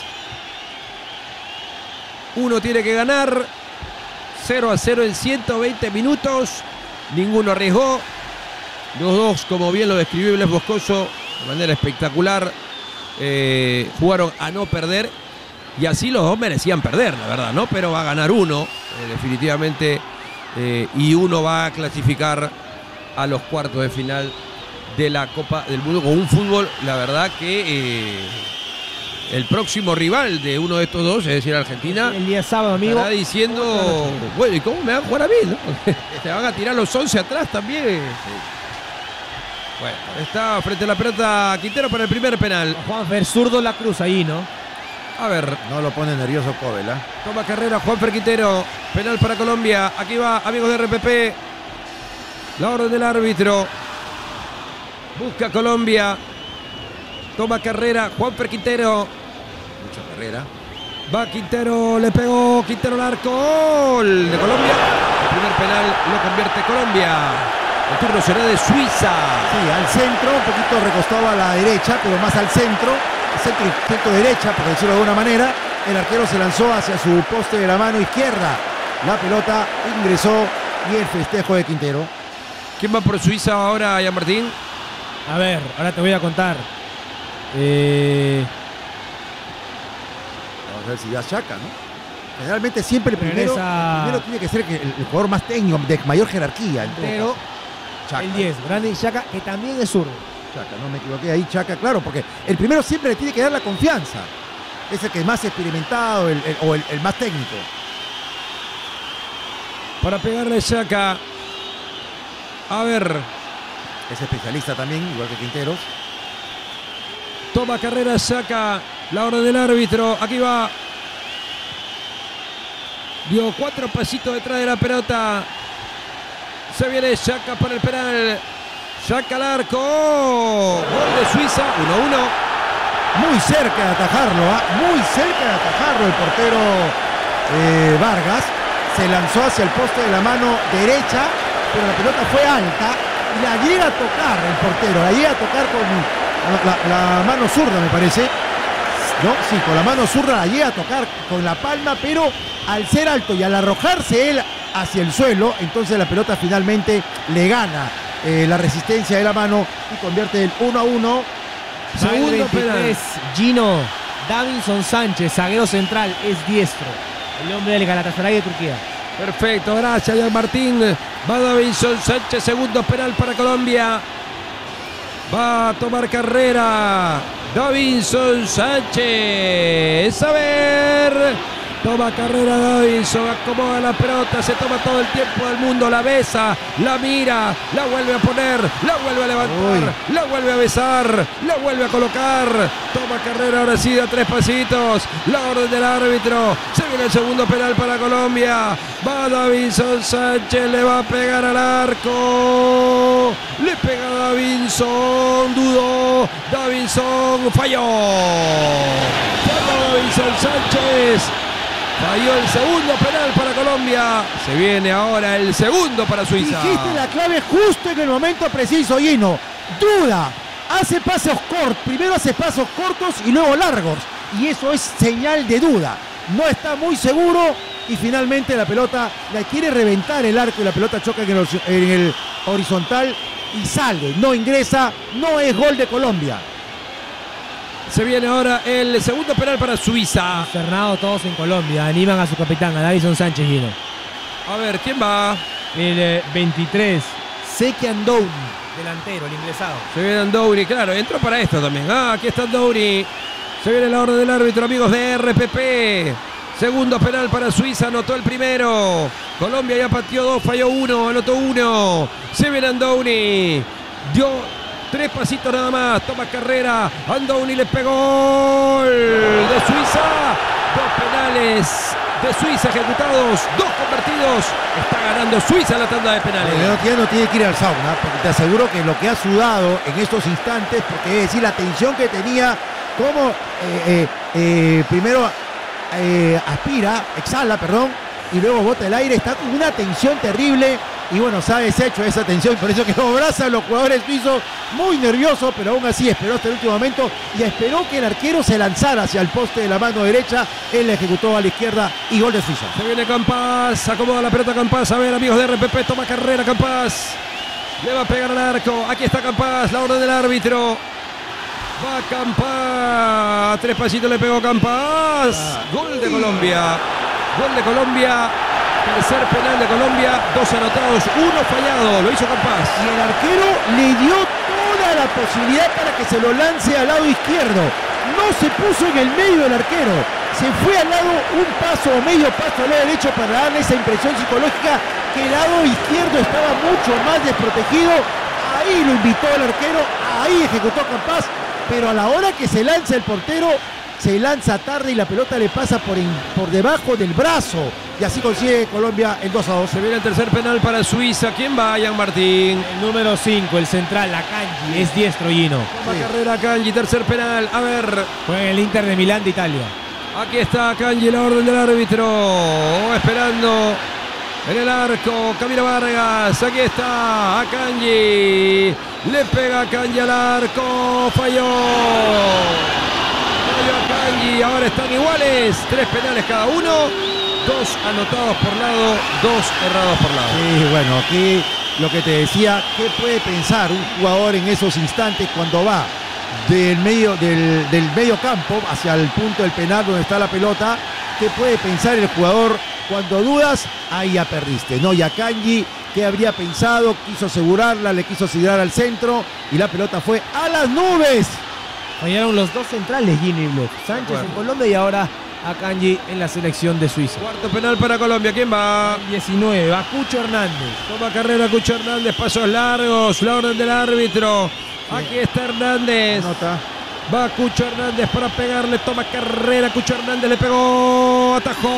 S1: Uno tiene que ganar. 0-0 en 120 minutos. Ninguno arriesgó. Los dos, como bien lo describió Ibler Moscoso, de manera espectacular, jugaron a no perder. Y así los dos merecían perder, la verdad, ¿no? Pero va a ganar uno, definitivamente. Y uno va a clasificar a los cuartos de final de la Copa del Mundo con un fútbol, la verdad que el próximo rival de uno de estos dos, es decir, Argentina,
S3: El día sábado, amigo.
S1: estará diciendo, bueno, ¿y cómo me van a jugar a mí? ¿No? Te van a tirar los 11 atrás también. Bueno, está frente a la pelota Quintero para el primer penal.
S3: Juanfer zurdo la cruz ahí, ¿no?
S1: A ver,
S2: No lo pone nervioso Cobel, ¿ah?
S1: toma carrera Juanfer Quintero. Penal para Colombia. Aquí va, amigos de RPP. La orden del árbitro. Busca Colombia. Toma carrera Juanfer Quintero.
S2: Mucha carrera.
S1: Va Quintero, le pegó Quintero al arco. Gol de Colombia. El primer penal lo convierte Colombia. El turno será de Suiza.
S2: Sí, al centro, un poquito recostado a la derecha, pero más al centro. Centro derecha, por decirlo de alguna manera. El arquero se lanzó hacia su poste de la mano izquierda. La pelota ingresó y el festejo de Quintero.
S1: ¿Quién va por Suiza ahora, Jan Martín?
S3: A ver, ahora te voy a contar.
S2: Vamos a ver si ya Chaca, ¿no? Generalmente siempre el primero tiene que ser el jugador más técnico, de mayor jerarquía.
S3: Pero
S2: Chaca.
S3: el 10, Grande Chaca, que también es zurdo.
S2: Chaca, no me equivoqué ahí, Chaca, claro, porque el primero siempre le tiene que dar la confianza. Es el que es más experimentado o el más técnico.
S1: Para pegarle Chaca. A ver,
S2: Es especialista también, igual que Quinteros.
S1: toma carrera Chaca. La orden del árbitro. Aquí va. Dio 4 pasitos detrás de la pelota. Se viene Chaca para el penal. Chaca al arco. Gol de Suiza. 1-1.
S2: Muy cerca de atajarlo, muy cerca de atajarlo el portero Vargas. Se lanzó hacia el poste de la mano derecha, pero la pelota fue alta y la llega a tocar el portero. La llega a tocar con la mano zurda, me parece. No, sí, con la mano zurda la llega a tocar con la palma, pero al ser alto y al arrojarse él hacia el suelo, entonces la pelota finalmente le gana la resistencia de la mano y convierte el 1-1.
S3: Segundo
S1: 23,
S3: penal. Gino Davinson Sánchez, zaguero central, es diestro. El hombre del Galatasaray de Turquía.
S1: Perfecto, gracias Jan Martín. Va Davinson Sánchez, segundo penal para Colombia. Va a tomar carrera Davinson Sánchez. A ver. Toma carrera Davinson, acomoda la pelota, se toma todo el tiempo del mundo, la besa, la mira, la vuelve a poner, la vuelve a levantar, la vuelve a besar, la vuelve a colocar. Toma carrera ahora sí, da 3 pasitos. La orden del árbitro. Se viene el segundo penal para Colombia. Va Davinson Sánchez, le va a pegar al arco. Le pega a Davinson, dudó. Davinson falló. Falló Davinson Sánchez. Falló el segundo penal para Colombia. Se viene ahora el segundo para Suiza.
S2: Dijiste la clave justo en el momento preciso, Gino. Duda. Hace pasos cortos. Primero hace pasos cortos y luego largos. Y eso es señal de duda. No está muy seguro y finalmente la pelota la quiere reventar el arco y la pelota choca en el horizontal y sale. No ingresa. No es gol de Colombia.
S1: Se viene ahora el segundo penal para Suiza.
S3: Consternados todos en Colombia. Animan a su capitán, a Davinson Sánchez, Gino.
S1: A ver, ¿quién va?
S3: El 23, Seki Andouni, delantero, el ingresado.
S1: Se viene Andouni, claro, entró para esto también. Aquí está Andouni. Se viene la orden del árbitro, amigos de RPP. Segundo penal para Suiza, anotó el primero. Colombia ya pateó 2, falló 1, anotó 1. Se viene Andouni. Dio 3 pasitos nada más, toma carrera. Andouni le pegó. Gol de Suiza. 2 penales de Suiza ejecutados, 2 convertidos. Está ganando Suiza la tanda de penales.
S2: Ya no tiene que ir al sauna, porque te aseguro que lo que ha sudado en estos instantes, porque es decir, la tensión que tenía, como primero aspira, exhala, perdón, y luego bota el aire, está con una tensión terrible. Y bueno, se ha deshecho esa tensión, por eso que lo abrazan los jugadores suizos, muy nerviosos, pero aún así esperó hasta el último momento y esperó que el arquero se lanzara hacia el poste de la mano derecha. Él la ejecutó a la izquierda y gol de Suiza.
S1: Se viene Campas, acomoda la pelota Campas. A ver, amigos de RPP, toma carrera Campas. Le va a pegar al arco. Aquí está Campas, la orden del árbitro. Va Campas. 3 pasitos le pegó Campas. Gol de Colombia. Gol de Colombia. Tercer penal de Colombia, 2 anotados, 1 fallado, lo hizo Campas.
S2: Y el arquero le dio toda la posibilidad para que se lo lance al lado izquierdo. No se puso en el medio del arquero, se fue al lado un paso o medio paso al lado derecho para darle esa impresión psicológica que el lado izquierdo estaba mucho más desprotegido. ahí lo invitó el arquero, ahí ejecutó Campas, pero a la hora que se lanza el portero, se lanza tarde y la pelota le pasa por debajo del brazo. Y así consigue Colombia el 2-2.
S1: Se viene el tercer penal para Suiza. ¿Quién va, Jean Martín?
S3: El número 5, el central, Akanji, es diestro, Gino.
S1: Toma carrera Akanji, tercer penal. A ver.
S3: Juega en el Inter de Milán de Italia.
S1: Aquí está Akanji, la orden del árbitro. Esperando en el arco. Camilo Vargas. Aquí está Akanji. Le pega Akanji al arco. Falló. Akanji, ahora están iguales, 3 penales cada uno, 2 anotados por lado, 2 errados por lado.
S2: Sí, bueno, aquí lo que te decía, ¿qué puede pensar un jugador en esos instantes cuando va del medio campo hacia el punto del penal donde está la pelota? ¿Qué puede pensar el jugador cuando dudas? Ahí ya perdiste, ¿no? Y Akanji, ¿qué habría pensado? Quiso asegurarla, le quiso asegurar al centro y la pelota fue a las nubes.
S3: Fallaron los dos centrales, Gino y Bluff. Sánchez en Colombia y ahora Akanji en la selección de Suiza.
S1: Cuarto penal para Colombia. ¿Quién va?
S3: 19, va Cucho Hernández.
S1: Toma carrera Cucho Hernández, pasos largos, la orden del árbitro. Aquí está Hernández.
S2: Anota.
S1: Va Cucho Hernández para pegarle, toma carrera, Cucho Hernández le pegó, atajó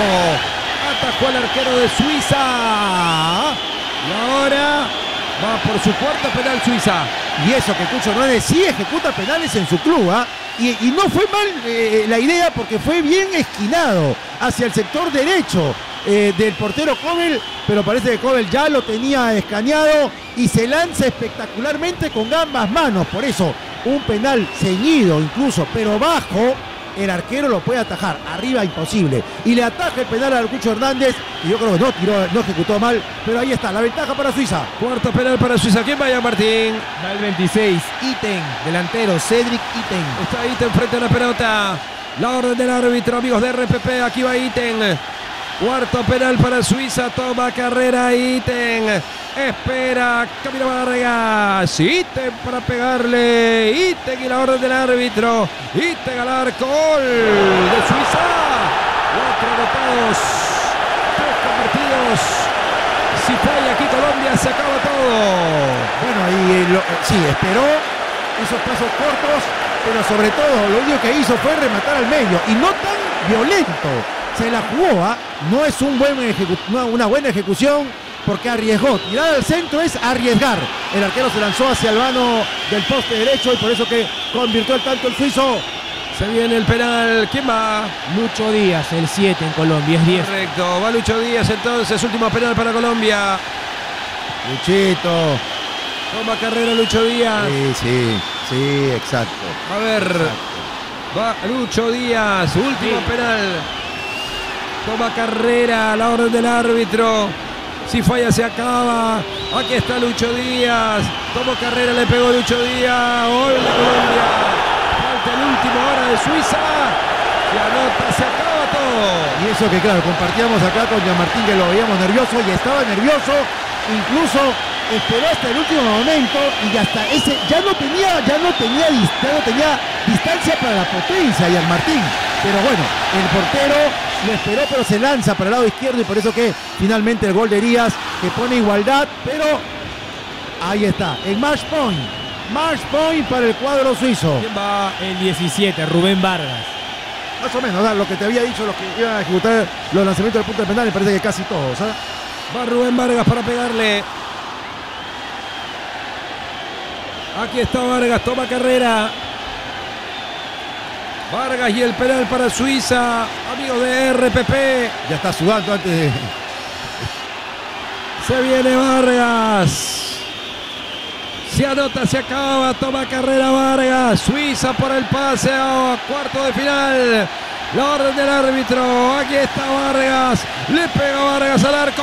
S1: al arquero de Suiza. Y ahora va por su cuarto penal Suiza.
S2: Y eso que Cucho Hernández sí ejecuta penales en su club, ¿ah? Y no fue mal la idea porque fue bien esquinado hacia el sector derecho del portero Kobel, pero parece que Kobel ya lo tenía escaneado y se lanza espectacularmente con ambas manos. Por eso, un penal ceñido incluso, pero bajo, el arquero lo puede atajar. Arriba imposible. Y le ataja el penal al Cucho Hernández, y yo creo que no ejecutó mal, pero ahí está, la ventaja para Suiza.
S1: Cuarto penal para Suiza. ¿Quién vaya, Martín?
S3: Va el 26, Iten, delantero, Cedric Iten.
S1: Está Iten frente a la pelota. La orden del árbitro, amigos de RPP. Aquí va Iten. Cuarto penal para Suiza. Toma carrera Iten. Espera Camilo Vargas. Iten para pegarle. Iten y la orden del árbitro. Iten al arco. Gol de Suiza. 4 anotados. 3 convertidos. Si falla aquí Colombia, se acaba todo.
S2: Bueno, sí, esperó esos pasos cortos, pero sobre todo lo único que hizo fue rematar al medio y no tan violento. Se la jugó, ¿ah? No es una buena ejecución porque arriesgó. Tirar al centro es arriesgar. El arquero se lanzó hacia el vano del poste derecho y por eso que convirtió el tanto el suizo.
S1: Se viene el penal. ¿Quién va?
S3: Lucho Díaz, el 7 en Colombia, es 10.
S1: Correcto, va Lucho Díaz entonces, último penal para Colombia.
S2: Luchito.
S1: Toma carrera Lucho Díaz.
S2: Sí, exacto.
S1: A ver, va Lucho Díaz, último penal. Toma carrera, la orden del árbitro. Si falla se acaba. Aquí está Lucho Díaz. Toma carrera, le pegó Lucho Díaz. Gol de Colombia. Falta el último hora de Suiza. Se anota, se acaba todo.
S2: Y eso que claro, compartíamos acá con Jean Martín que lo veíamos nervioso y estaba nervioso. Incluso esperó hasta el último momento y hasta ese ya no tenía distancia para la potencia Jean Martín. Pero bueno, el portero lo esperó, pero se lanza para el lado izquierdo y por eso que finalmente el gol de Díaz que pone igualdad, pero ahí está, el match point. Match point para el cuadro suizo.
S3: ¿Quién va? El 17, Rubén Vargas.
S2: Más o menos, lo que te había dicho, los que iban a ejecutar los lanzamientos del punto de penal, me parece que casi todos.
S1: Va Rubén Vargas para pegarle. Aquí está Vargas, toma carrera. Vargas y el penal para Suiza, amigos de RPP.
S2: Ya está sudando antes de...
S1: Se viene Vargas. Se anota, se acaba, toma carrera Vargas. Suiza por el pase a cuarto de final. La orden del árbitro. Aquí está Vargas. Le pega Vargas al arco.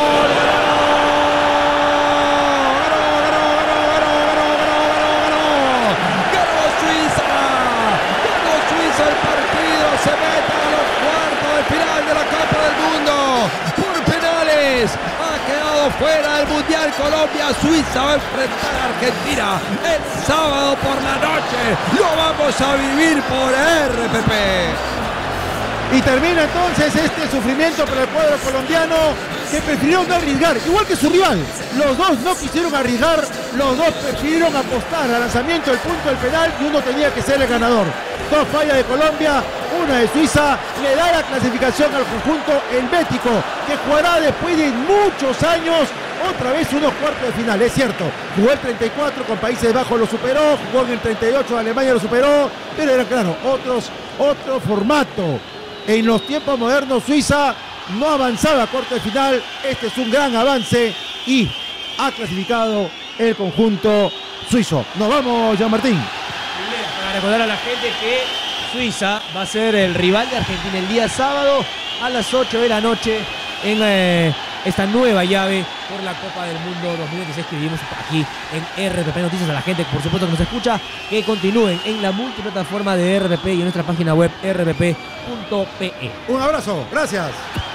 S1: Se mete a los cuartos de final de la Copa del Mundo por penales. Ha quedado fuera del Mundial Colombia. Suiza va a enfrentar a Argentina el sábado por la noche. Lo vamos a vivir por RPP.
S2: Y termina entonces este sufrimiento para el cuadro colombiano. que prefirieron no arriesgar, igual que su rival. Los dos no quisieron arriesgar, los dos prefirieron apostar al lanzamiento del punto del penal y uno tenía que ser el ganador. Dos fallas de Colombia, una de Suiza, le da la clasificación al conjunto helvético, que jugará después de muchos años otra vez unos cuartos de final. Es cierto, jugó el 34 con Países Bajos, lo superó, jugó en el 38 Alemania, lo superó, pero era claro, otro formato. En los tiempos modernos Suiza no avanzaba a cuartos de final, este es un gran avance y ha clasificado el conjunto suizo. Nos vamos, Jean Martín.
S3: Para recordar a la gente que Suiza va a ser el rival de Argentina el día sábado a las 8 de la noche en esta nueva llave por la Copa del Mundo 2026 que vivimos aquí en RPP Noticias. A la gente, por supuesto, que nos escucha, que continúen en la multiplataforma de RPP y en nuestra página web rpp.pe.
S2: Un abrazo, gracias.